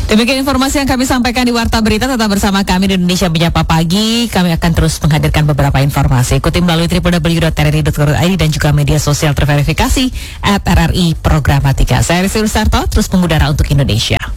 Demikian informasi yang kami sampaikan di Warta Berita. Tetap bersama kami di Indonesia Menyapa Pagi. Kami akan terus menghadirkan beberapa informasi. Ikuti melalui www.rri.co.id dan juga media sosial terverifikasi @RRI Programatika. Saya Rizky Rusarto, terus mengudara untuk Indonesia.